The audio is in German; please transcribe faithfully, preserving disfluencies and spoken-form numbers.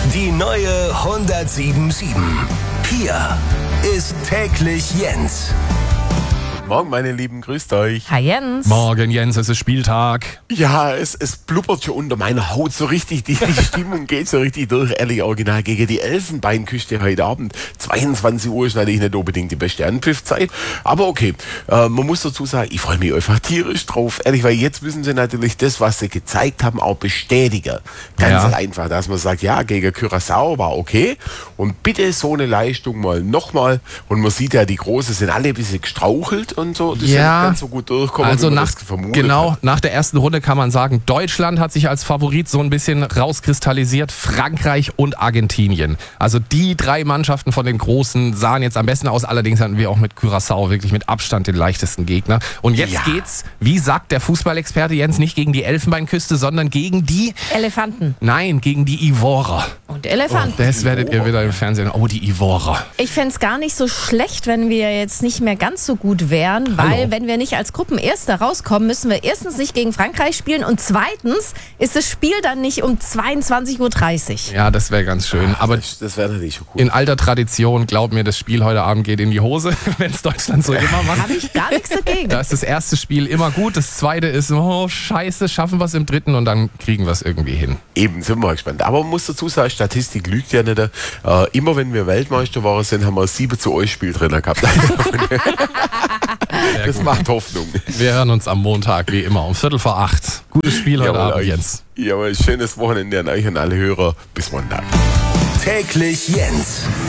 Die neue hundertsieben Komma sieben. Hier ist täglich Jens. Morgen, meine Lieben, grüßt euch. Hi Jens. Morgen, Jens, es ist Spieltag. Ja, es, es blubbert schon unter meiner Haut so richtig. Die, die Stimmung geht so richtig durch. Ehrlich, original gegen die Elfenbeinküste heute Abend. zweiundzwanzig Uhr ist natürlich nicht unbedingt die beste Anpfiffzeit. Aber okay, äh, man muss dazu sagen, ich freue mich einfach tierisch drauf. Ehrlich, weil jetzt müssen sie natürlich das, was sie gezeigt haben, auch bestätigen. Ganz Ja. einfach, dass man sagt, ja, gegen Curaçao war okay. Und bitte so eine Leistung mal nochmal. Und man sieht ja, die Großen sind alle ein bisschen gestrauchelt und so. Das ist ja nicht ganz so gut durchkommen, also wie man nach, das vermutet genau, hat. nach der ersten Runde kann man sagen, Deutschland hat sich als Favorit so ein bisschen rauskristallisiert, Frankreich und Argentinien. Also die drei Mannschaften von den Großen sahen jetzt am besten aus. Allerdings hatten wir auch mit Curaçao wirklich mit Abstand den leichtesten Gegner. Und jetzt Ja. geht's, wie sagt der Fußballexperte Jens, nicht gegen die Elfenbeinküste, sondern gegen die, Elefanten nein, gegen die Ivorer. und Elefanten. Das werdet ihr wieder im Fernsehen. Oh, die Ivorer. Ich fände es gar nicht so schlecht, wenn wir jetzt nicht mehr ganz so gut wären, weil Hallo. wenn wir nicht als Gruppenerster rauskommen, müssen wir erstens nicht gegen Frankreich spielen und zweitens ist das Spiel dann nicht um zweiundzwanzig Uhr dreißig. Ja, das wäre ganz schön. Aber Das, das wäre natürlich schon cool. in alter Tradition, glaub mir, das Spiel heute Abend geht in die Hose, wenn es Deutschland so immer macht. Habe ich gar nichts dagegen. Da ist das erste Spiel immer gut, das zweite ist, oh scheiße, schaffen wir es im dritten und dann kriegen wir es irgendwie hin. Eben, sind wir gespannt. Aber man muss dazu sagen, Statistik lügt ja nicht. Äh, immer wenn wir Weltmeister waren, sind, haben wir ein sieben zu euch Spiel drin gehabt. Sehr Das gut. macht Hoffnung. Wir hören uns am Montag, wie immer, um Viertel vor acht. Gutes Spiel heute Jawohl, Abend, euch. Jens. Jawohl, schönes Wochenende an euch und alle Hörer. Bis Montag. Täglich Jens.